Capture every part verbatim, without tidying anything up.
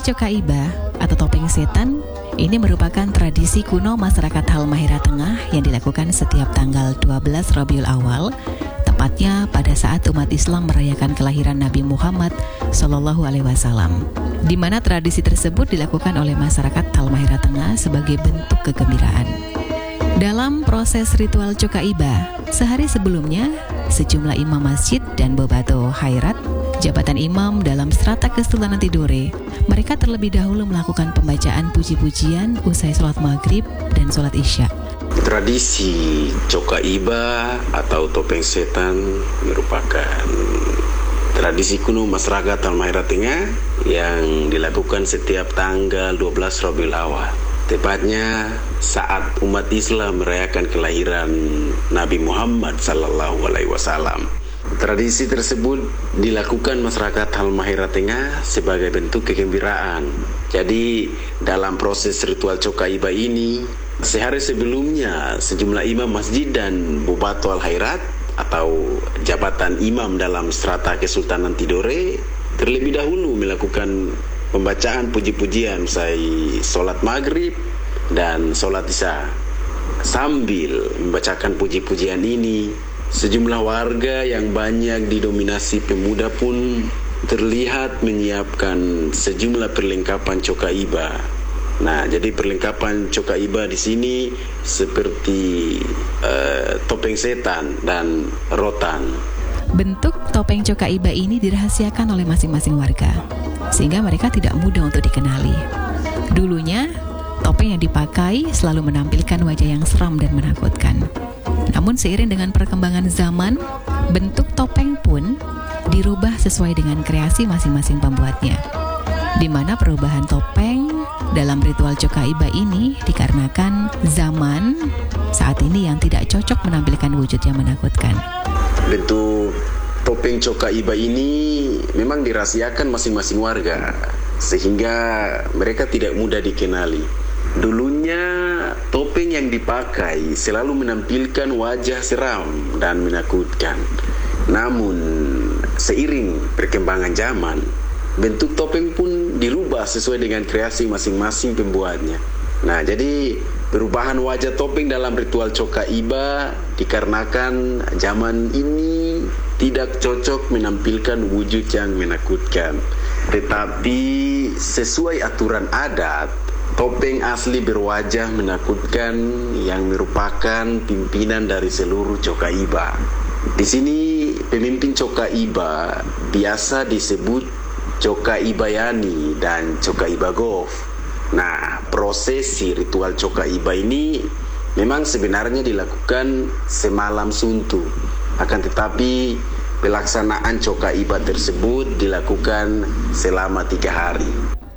Cokaiba atau topeng setan ini merupakan tradisi kuno masyarakat Halmahera Tengah yang dilakukan setiap tanggal dua belas Rabiul Awal, tepatnya pada saat umat Islam merayakan kelahiran Nabi Muhammad Shallallahu Alaihi Wasallam, di mana tradisi tersebut dilakukan oleh masyarakat Halmahera Tengah sebagai bentuk kegembiraan. Dalam proses ritual Cokaiba, sehari sebelumnya, sejumlah imam masjid dan bobato khairat, jabatan imam dalam strata Kesultanan Tidore, mereka terlebih dahulu melakukan pembacaan puji-pujian usai sholat maghrib dan sholat isya. Tradisi Cokaiba atau topeng setan merupakan tradisi kuno masyarakat Halmahera Tengah yang dilakukan setiap tanggal dua belas Rabiul Awal. Tepatnya saat umat Islam merayakan kelahiran Nabi Muhammad Sallallahu Alaihi Wasallam. Tradisi tersebut dilakukan masyarakat Halmahera Tengah sebagai bentuk kegembiraan. Jadi dalam proses ritual Cokaiba ini, sehari sebelumnya sejumlah imam masjid dan bobato al-khairat atau jabatan imam dalam strata Kesultanan Tidore terlebih dahulu melakukan pembacaan puji-pujian usai sholat maghrib dan sholat isya. Sambil membacakan puji-pujian ini, sejumlah warga yang banyak didominasi pemuda pun terlihat menyiapkan sejumlah perlengkapan Cokaiba. Nah, jadi perlengkapan Cokaiba di sini seperti uh, topeng setan dan rotan. Bentuk topeng Cokaiba ini dirahasiakan oleh masing-masing warga, sehingga mereka tidak mudah untuk dikenali. Dulunya, topeng yang dipakai selalu menampilkan wajah yang seram dan menakutkan. Namun seiring dengan perkembangan zaman, bentuk topeng pun dirubah sesuai dengan kreasi masing-masing pembuatnya. Di mana perubahan topeng dalam ritual Cokaiba ini dikarenakan zaman saat ini yang tidak cocok menampilkan wujud yang menakutkan. Bentuk topeng Cokaiba ini memang dirahasiakan masing-masing warga, sehingga mereka tidak mudah dikenali. Dulunya topeng yang dipakai selalu menampilkan wajah seram dan menakutkan. Namun seiring perkembangan zaman, bentuk topeng pun dirubah sesuai dengan kreasi masing-masing pembuatnya. Nah, jadi perubahan wajah topeng dalam ritual Cokaiba dikarenakan zaman ini tidak cocok menampilkan wujud yang menakutkan. Tetapi sesuai aturan adat, topeng asli berwajah menakutkan yang merupakan pimpinan dari seluruh Cokaiba. Di sini pemimpin Cokaiba biasa disebut Cokaibayani dan Cokaibagov. Nah, prosesi ritual Cokaiba ini memang sebenarnya dilakukan semalam suntuk. Akan tetapi pelaksanaan Cokaiba tersebut dilakukan selama tiga hari.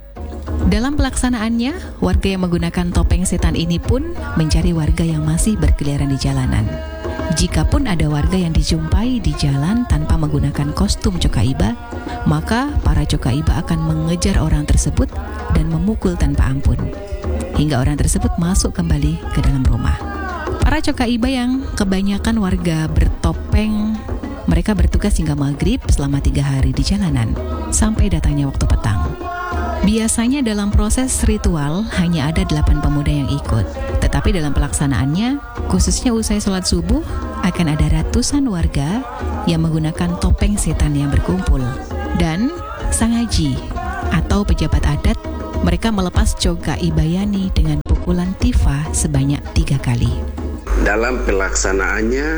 Dalam pelaksanaannya, warga yang menggunakan topeng setan ini pun mencari warga yang masih berkeliaran di jalanan. Jikapun ada warga yang dijumpai di jalan tanpa menggunakan kostum Cokaiba, maka para Cokaiba akan mengejar orang tersebut dan memukul tanpa ampun, hingga orang tersebut masuk kembali ke dalam rumah. Para Cokaiba yang kebanyakan warga bertopeng, mereka bertugas hingga maghrib selama tiga hari di jalanan, sampai datangnya waktu petang. Biasanya dalam proses ritual hanya ada delapan pemuda yang ikut, tetapi dalam pelaksanaannya, khususnya usai sholat subuh, akan ada ratusan warga yang menggunakan topeng setan yang berkumpul. Dan sang haji atau pejabat adat, mereka melepas Cokaibayani dengan pukulan tifa sebanyak tiga kali. Dalam pelaksanaannya,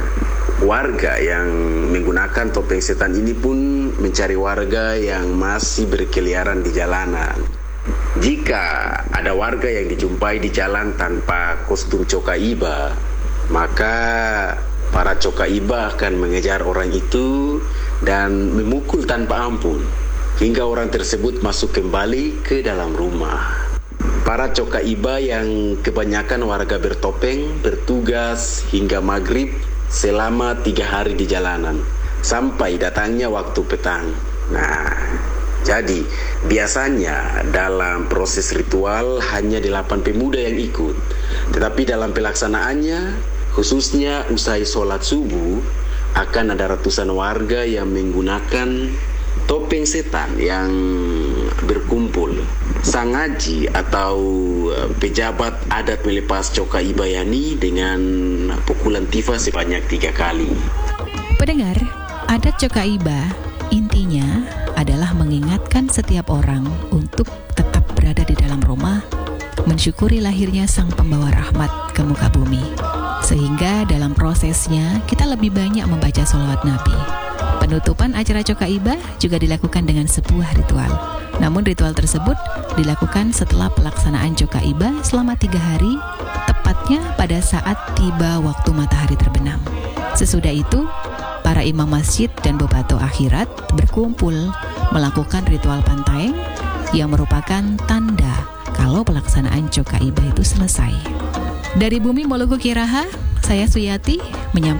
warga yang menggunakan topeng setan ini pun mencari warga yang masih berkeliaran di jalanan. Jika ada warga yang dijumpai di jalan tanpa kostum Cokaiba, maka para Cokaiba akan mengejar orang itu dan memukul tanpa ampun, hingga orang tersebut masuk kembali ke dalam rumah. Para Cokaiba yang kebanyakan warga bertopeng bertugas hingga maghrib selama tiga hari di jalanan, sampai datangnya waktu petang. Nah, jadi biasanya dalam proses ritual hanya delapan pemuda yang ikut. Tetapi dalam pelaksanaannya, khususnya usai sholat subuh, akan ada ratusan warga yang menggunakan topeng setan yang berkumpul. Sang Haji atau pejabat adat melepas coka iba yani dengan pukulan tifa sebanyak tiga kali. Pendengar, adat coka iba intinya adalah mengingatkan setiap orang untuk tetap berada di dalam rumah, mensyukuri lahirnya sang pembawa rahmat ke muka bumi. Sehingga dalam prosesnya kita lebih banyak membaca sholawat Nabi. Penutupan acara coka iba juga dilakukan dengan sebuah ritual. Namun ritual tersebut dilakukan setelah pelaksanaan coka iba selama tiga hari, tepatnya pada saat tiba waktu matahari terbenam. Sesudah itu, para imam masjid dan bobato akhirat berkumpul melakukan ritual pantaeng yang merupakan tanda kalau pelaksanaan coka iba itu selesai. Dari bumi Moluku Kiraha, saya Suyati menyampaikan